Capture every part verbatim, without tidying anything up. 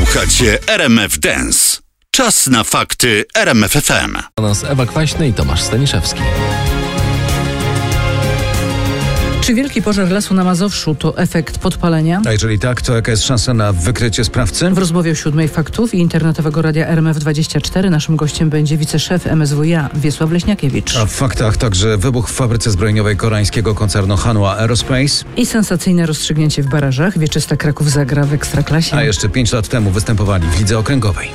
Słuchacie R M F Dance. Czas na fakty R M F F M. Do nas Ewa Kwaśny i Tomasz Staniszewski. Czy wielki pożar lasu na Mazowszu to efekt podpalenia? A jeżeli tak, to jaka jest szansa na wykrycie sprawcy? W rozmowie o siódmej Faktów i internetowego radia R M F dwadzieścia cztery naszym gościem będzie wiceszef M S W iA Wiesław Leśniakiewicz. A w faktach także wybuch w fabryce zbrojeniowej koreańskiego koncernu Hanwha Aerospace. I sensacyjne rozstrzygnięcie w barażach. Wieczysta Kraków zagra w Ekstraklasie. A jeszcze pięć lat temu występowali w lidze okręgowej.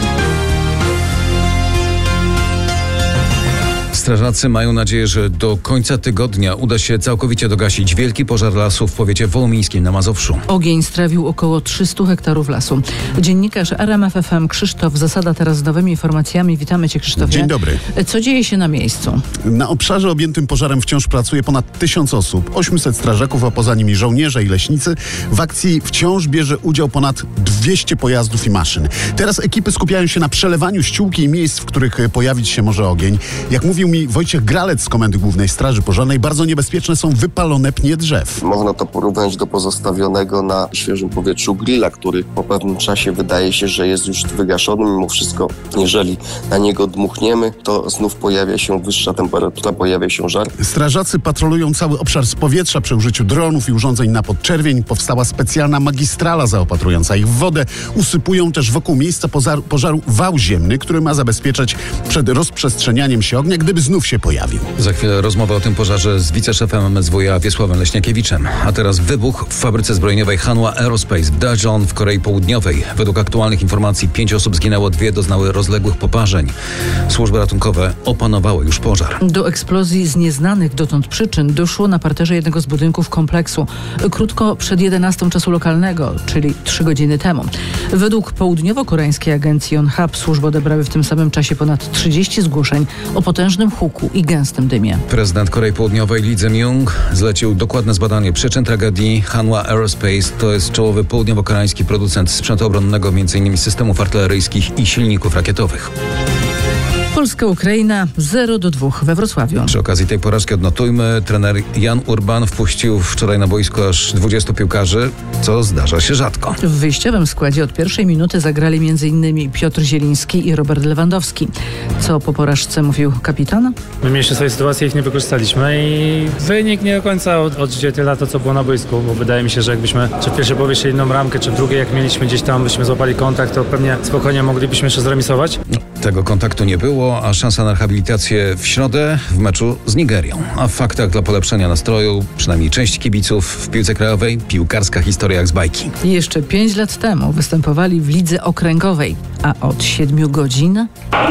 Strażacy mają nadzieję, że do końca tygodnia uda się całkowicie dogasić wielki pożar lasu w powiecie wołomińskim na Mazowszu. Ogień strawił około trzysta hektarów lasu. Dziennikarz R M F F M Krzysztof Zasada teraz z nowymi informacjami. Witamy Cię, Krzysztofie. Dzień dobry. Co dzieje się na miejscu? Na obszarze objętym pożarem wciąż pracuje ponad tysiąc osób, osiemset strażaków, a poza nimi żołnierze i leśnicy. W akcji wciąż bierze udział ponad dwieście pojazdów i maszyn. Teraz ekipy skupiają się na przelewaniu ściółki i miejsc, w których pojawić się może ogień. Jak mówił mi Wojciech Gralec z Komendy Głównej Straży Pożarnej, bardzo niebezpieczne są wypalone pnie drzew. Można to porównać do pozostawionego na świeżym powietrzu grilla, który po pewnym czasie wydaje się, że jest już wygaszony. Mimo wszystko, jeżeli na niego dmuchniemy, to znów pojawia się wyższa temperatura, pojawia się żar. Strażacy patrolują cały obszar z powietrza przy użyciu dronów i urządzeń na podczerwień. Powstała specjalna magistrala zaopatrująca ich w wodę. Usypują też wokół miejsca pożaru, pożaru wał ziemny, który ma zabezpieczać przed rozprzestrzenianiem się ognia, gdyby znów się pojawił. Za chwilę rozmowa o tym pożarze z wiceszefem M S W iA Wiesławem Leśniakiewiczem. A teraz wybuch w fabryce zbrojeniowej Hanwha Aerospace w Daejeon w Korei Południowej. Według aktualnych informacji pięć osób zginęło, dwie doznały rozległych poparzeń. Służby ratunkowe opanowały już pożar. Do eksplozji z nieznanych dotąd przyczyn doszło na parterze jednego z budynków kompleksu. Krótko przed jedenastą czasu lokalnego, czyli trzy godziny temu. Według południowo-koreańskiej agencji Yonhap służby odebrały w tym samym czasie ponad trzydzieści zgłoszeń o potężnym huku i gęstym dymie. Prezydent Korei Południowej Lee Jae-myung zlecił dokładne zbadanie przyczyn tragedii. Hanwha Aerospace to jest czołowy południowo-koreański producent sprzętu obronnego, między innymi systemów artyleryjskich i silników rakietowych. Polska-Ukraina zero do dwóch we Wrocławiu. Przy okazji tej porażki odnotujmy, trener Jan Urban wpuścił wczoraj na boisko aż dwudziestu piłkarzy, co zdarza się rzadko. W wyjściowym składzie od pierwszej minuty zagrali m.in. Piotr Zieliński i Robert Lewandowski. Co po porażce mówił kapitan? My mieliśmy swoje sytuacje, ich nie wykorzystaliśmy i wynik nie do końca odzwierciedla to, co było na boisku, bo wydaje mi się, że jakbyśmy czy w pierwszej połowie jeszcze inną ramkę, czy w drugiej, jak mieliśmy gdzieś tam, byśmy złapali kontakt, to pewnie spokojnie moglibyśmy jeszcze zremisować. No, tego kontaktu nie było, a szansa na rehabilitację w środę w meczu z Nigerią. A w faktach dla polepszenia nastroju, przynajmniej części kibiców w piłce krajowej, piłkarska historia jak z bajki. Jeszcze pięć lat temu występowali w lidze okręgowej, a od siedmiu godzin...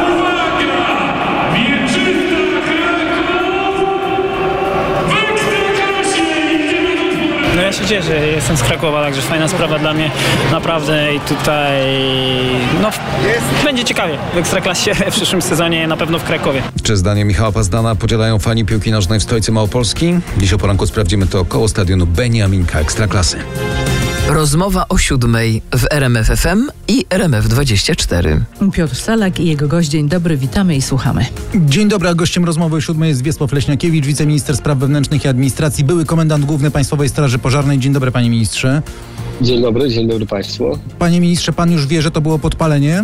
No ja się cieszę, jestem z Krakowa, także fajna sprawa dla mnie, naprawdę i tutaj no będzie ciekawie w Ekstraklasie w przyszłym sezonie, na pewno w Krakowie. Czy zdaniem Michała Pazdana podzielają fani piłki nożnej w stolicy Małopolski? Dziś o poranku sprawdzimy to koło stadionu Beniaminka Ekstraklasy. Rozmowa o siódmej w R M F F M i R M F dwadzieścia cztery. Piotr Salak i jego gość. Dzień dobry, witamy i słuchamy. Dzień dobry, a gościem rozmowy o siódmej jest Wiesław Leśniakiewicz, wiceminister spraw wewnętrznych i administracji, były komendant główny Państwowej Straży Pożarnej. Dzień dobry, panie ministrze. Dzień dobry, dzień dobry państwu. Panie ministrze, pan już wie, że to było podpalenie?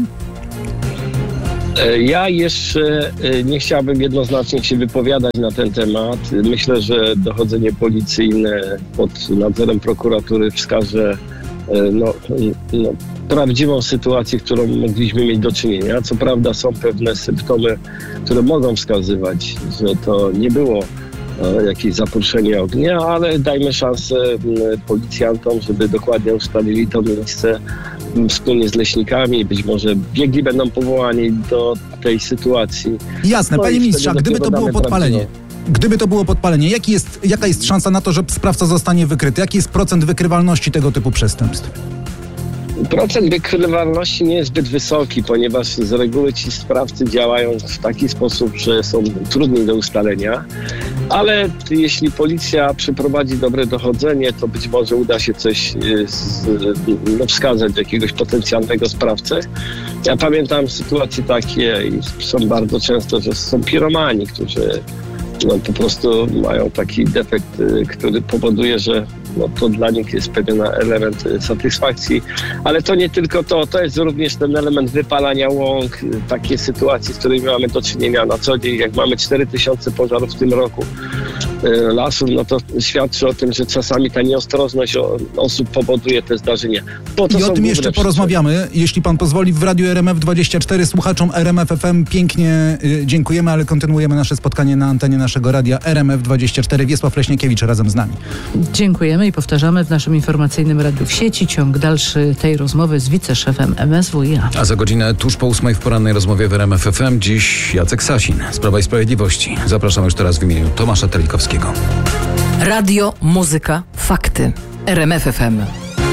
Ja jeszcze nie chciałbym jednoznacznie się wypowiadać na ten temat. Myślę, że dochodzenie policyjne pod nadzorem prokuratury wskaże no, no, prawdziwą sytuację, którą mogliśmy mieć do czynienia. Co prawda są pewne symptomy, które mogą wskazywać, że to nie było jakieś zaproszenie ognia, ale dajmy szansę policjantom, żeby dokładnie ustalili to miejsce wspólnie z leśnikami. Być może biegli będą powołani do tej sytuacji. Jasne, no panie ministrze, a gdyby to było podpalenie, prawdziwą. gdyby to było podpalenie, jaki jest, jaka jest szansa na to, że sprawca zostanie wykryty? Jaki jest procent wykrywalności tego typu przestępstw? Procent wykrywalności nie jest zbyt wysoki, ponieważ z reguły ci sprawcy działają w taki sposób, że są trudni do ustalenia, ale jeśli policja przeprowadzi dobre dochodzenie, to być może uda się coś z, no, wskazać jakiegoś potencjalnego sprawcę. Ja pamiętam sytuacje takie i są bardzo często, że są piromani, którzy no, po prostu mają taki defekt, który powoduje, że no to dla nich jest pewien element satysfakcji. Ale to nie tylko to, to jest również ten element wypalania łąk, takie sytuacje, z którymi mamy do czynienia na co dzień. Jak mamy cztery tysiące pożarów w tym roku lasów, no to świadczy o tym, że czasami ta nieostrożność osób powoduje te zdarzenia. Po to I o tym jeszcze przyczyny. porozmawiamy, jeśli pan pozwoli, w Radiu R M F dwadzieścia cztery. Słuchaczom R M F F M pięknie y, dziękujemy, ale kontynuujemy nasze spotkanie na antenie naszego radia R M F dwadzieścia cztery. Wiesław Leśniakiewicz razem z nami. Dziękujemy i powtarzamy w naszym informacyjnym radiu w sieci ciąg dalszy tej rozmowy z wiceszefem M S W i A. A za godzinę tuż po ósmej w porannej rozmowie w R M F F M dziś Jacek Sasin z Prawa i Sprawiedliwości. Zapraszam już teraz w imieniu Tomasza Telikowskiego. Radio, muzyka, fakty. R M F F M.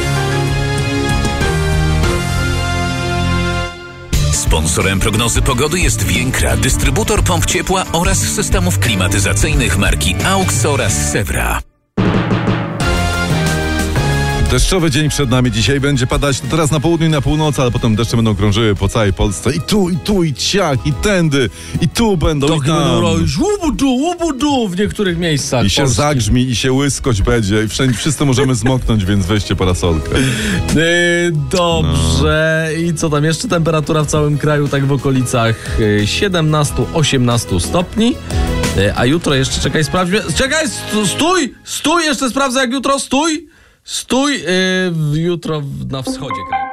Sponsorem prognozy pogody jest Więkra, dystrybutor pomp ciepła oraz systemów klimatyzacyjnych marki AUX oraz Sewra. Deszczowy dzień przed nami dzisiaj, będzie padać teraz na południu i na północy, ale potem deszcze będą krążyły po całej Polsce. I tu, i tu, i ciach, i tędy, i tu będą, to i tam. będą robić łubudu, łubudu w niektórych miejscach I się Polski. zagrzmi, i się łyskoć będzie, i wszędzie, wszyscy możemy zmoknąć, więc weźcie parasolkę. Yy, dobrze. No. I co tam jeszcze? Temperatura w całym kraju tak w okolicach siedemnaście osiemnaście stopni. Yy, a jutro jeszcze, czekaj, sprawdźmy. Czekaj, stój! Stój! Jeszcze sprawdzę jak jutro, stój! Stój! Yy, jutro na wschodzie kraju.